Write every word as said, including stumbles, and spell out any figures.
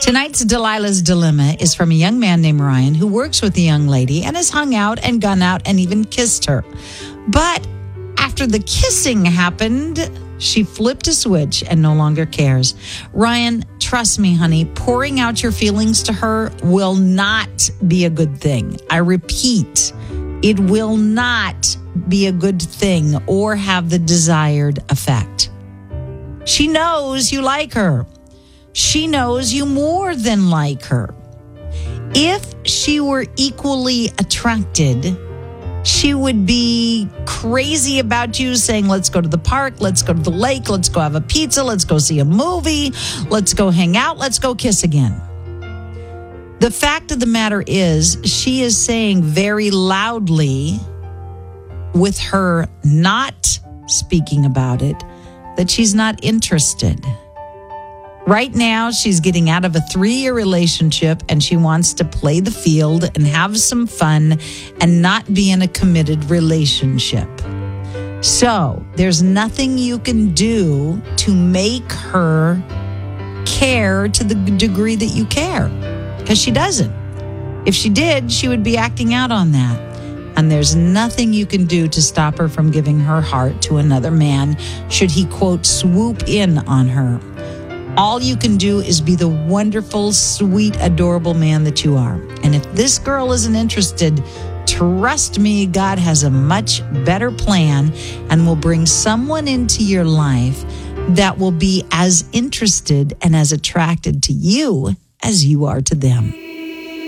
Tonight's Delilah's Dilemma is from a young man named Ryan who works with a young lady and has hung out and gone out and even kissed her. But after the kissing happened, she flipped a switch and no longer cares. Ryan, trust me, honey, pouring out your feelings to her will not be a good thing. I repeat, it will not be a good thing or have the desired effect. She knows you like her. She knows you more than like her. If she were equally attracted, she would be crazy about you, saying, let's go to the park, let's go to the lake, let's go have a pizza, let's go see a movie, let's go hang out, let's go kiss again. The fact of the matter is, she is saying very loudly, with her not speaking about it, that she's not interested. Right now, she's getting out of a three-year relationship and she wants to play the field and have some fun and not be in a committed relationship. So there's nothing you can do to make her care to the degree that you care, because she doesn't. If she did, she would be acting out on that. And there's nothing you can do to stop her from giving her heart to another man should he, quote, swoop in on her. All you can do is be the wonderful, sweet, adorable man that you are. And if this girl isn't interested, trust me, God has a much better plan and will bring someone into your life that will be as interested and as attracted to you as you are to them.